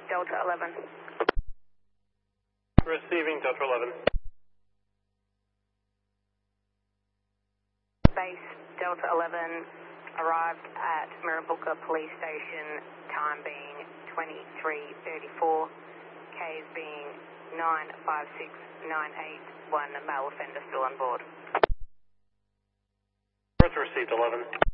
Delta 11. Receiving Delta 11. Base Delta 11 arrived at Mirrabooka Police Station, time being 23:34, Ks being 95698, one male offender still on board. Received 11.